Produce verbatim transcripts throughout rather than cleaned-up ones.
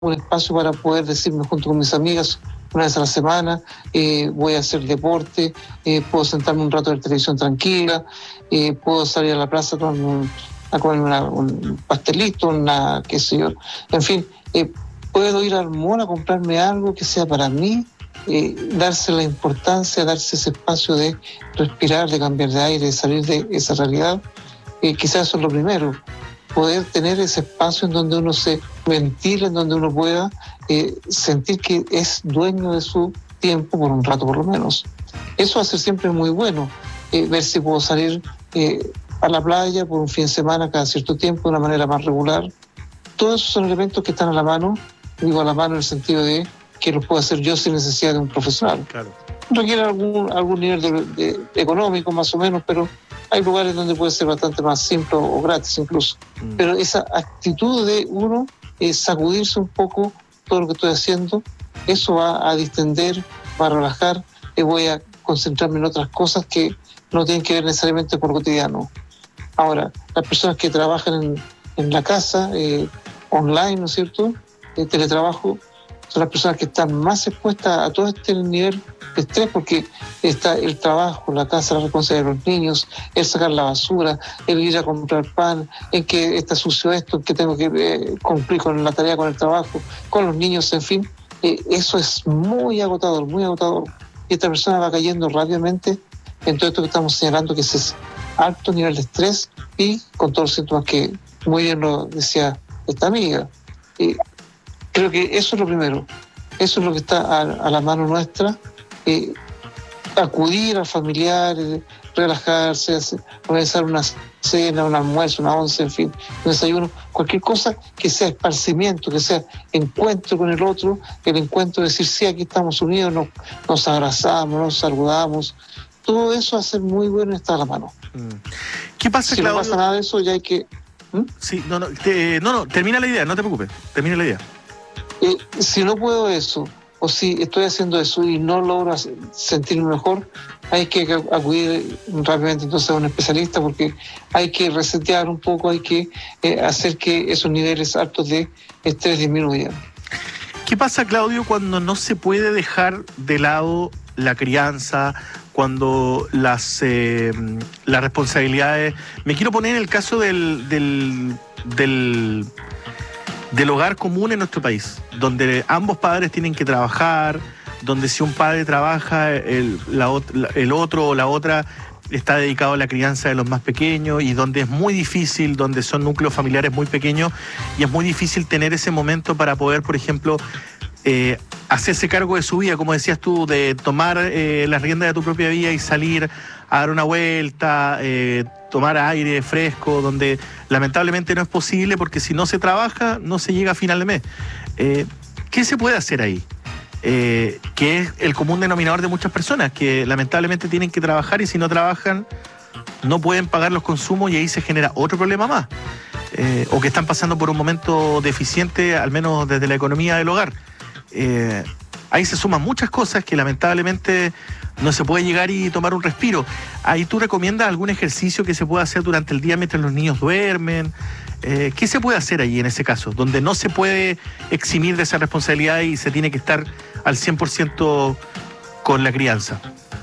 un espacio para poder decirme junto con mis amigas una vez a la semana, eh, voy a hacer deporte, eh, puedo sentarme un rato a ver televisión tranquila, eh, puedo salir a la plaza con un, a comer una, un pastelito, una, qué sé yo, en fin, eh, puedo ir al mall a comprarme algo que sea para mí, eh, darse la importancia, darse ese espacio de respirar, de cambiar de aire, de salir de esa realidad, eh, quizás eso es lo primero. Poder tener ese espacio en donde uno se ventila, en donde uno pueda eh, sentir que es dueño de su tiempo por un rato por lo menos. Eso va a ser siempre muy bueno, eh, ver si puedo salir eh, a la playa por un fin de semana cada cierto tiempo de una manera más regular. Todos esos son elementos que están a la mano, digo a la mano en el sentido de que los puedo hacer yo sin necesidad de un profesional. Claro. Requiere algún, algún nivel de, de, de económico más o menos, pero hay lugares donde puede ser bastante más simple o gratis incluso. Mm. Pero esa actitud de uno es sacudirse un poco todo lo que estoy haciendo, eso va a distender, va a relajar, y voy a concentrarme en otras cosas que no tienen que ver necesariamente con lo cotidiano. Ahora, las personas que trabajan en, en la casa, eh, online, ¿no es cierto?, de teletrabajo, son las personas que están más expuestas a todo este nivel de estrés, porque está el trabajo, la casa, la responsabilidad de los niños, el sacar la basura, el ir a comprar pan, en que está sucio esto, en que tengo que eh, cumplir con la tarea, con el trabajo, con los niños, en fin. Eh, eso es muy agotador, muy agotador. Y esta persona va cayendo rápidamente en todo esto que estamos señalando, que es alto nivel de estrés y con todos los síntomas que muy bien lo decía esta amiga. Eh, Creo que eso es lo primero, eso es lo que está a, a la mano nuestra, eh, acudir al familiar, eh, relajarse, hacer, organizar una cena, un almuerzo, una once, en fin, un desayuno, cualquier cosa que sea esparcimiento, que sea encuentro con el otro, el encuentro de decir, sí, aquí estamos unidos, nos, nos abrazamos, nos saludamos, todo eso va a ser muy bueno y está a la mano. ¿Qué pasa, si Claudio? no pasa nada de eso, ya hay que... ¿Mm? Sí, no, no, te, no, no, termina la idea, no te preocupes, termina la idea. Eh, si no puedo eso, o si estoy haciendo eso y no logro sentirme mejor, hay que acudir rápidamente entonces a un especialista, porque hay que resetear un poco, hay que eh, hacer que esos niveles altos de estrés disminuyan. ¿Qué pasa, Claudio, cuando no se puede dejar de lado la crianza, cuando las, eh, las responsabilidades... Me quiero poner en el caso del... del, del del hogar común en nuestro país, donde ambos padres tienen que trabajar, donde si un padre trabaja, el, la, el otro o la otra está dedicado a la crianza de los más pequeños, y donde es muy difícil, donde son núcleos familiares muy pequeños, y es muy difícil tener ese momento para poder, por ejemplo, eh, hacerse cargo de su vida, como decías tú, de tomar eh, las riendas de tu propia vida y salir a dar una vuelta, eh, tomar aire fresco, donde lamentablemente no es posible, porque si no se trabaja, no se llega a final de mes. Eh, ¿Qué se puede hacer ahí? Eh, que es el común denominador de muchas personas, que lamentablemente tienen que trabajar, y si no trabajan, no pueden pagar los consumos, y ahí se genera otro problema más. Eh, o que están pasando por un momento deficiente, al menos desde la economía del hogar. Eh, ahí se suman muchas cosas que lamentablemente no se puede llegar y tomar un respiro. Ahí tú recomiendas algún ejercicio que se pueda hacer durante el día mientras los niños duermen. Eh, ¿Qué se puede hacer ahí en ese caso? Donde no se puede eximir de esa responsabilidad y se tiene que estar al cien por ciento con la crianza.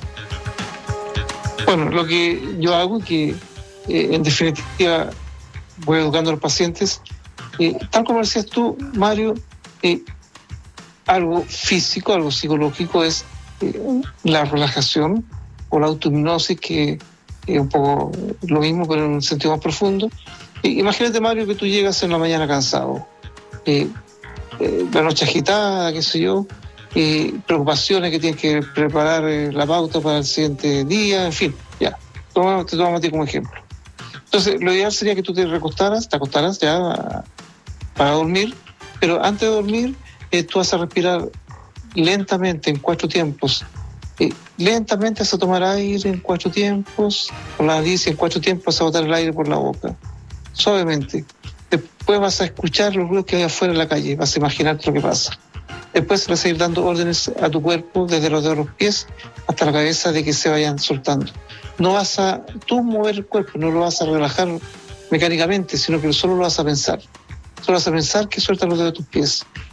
Bueno, lo que yo hago es que, eh, en definitiva, voy educando a los pacientes. Eh, tal como decías tú, Mario, eh, algo físico, algo psicológico es eh, la relajación o la autohipnosis, que es un poco lo mismo, pero en un sentido más profundo. Eh, imagínate, Mario, que tú llegas en la mañana cansado, eh, eh, la noche agitada, qué sé yo, eh, preocupaciones que tienes que preparar eh, la pauta para el siguiente día, en fin, ya, toma, te tomamos a ti como ejemplo. Entonces, lo ideal sería que tú te recostaras, te acostaras ya para dormir, pero antes de dormir, eh, tú vas a respirar lentamente en cuatro tiempos. Eh, lentamente vas a tomar aire en cuatro tiempos por la nariz, y en cuatro tiempos vas a botar el aire por la boca, suavemente. Después vas a escuchar los ruidos que hay afuera en la calle, vas a imaginarte lo que pasa. Después vas a ir dando órdenes a tu cuerpo, desde los dedos de los pies hasta la cabeza, de que se vayan soltando. No vas a tú mover el cuerpo, no lo vas a relajar mecánicamente, sino que solo lo vas a pensar. Solo vas a pensar que sueltas los dedos de tus pies.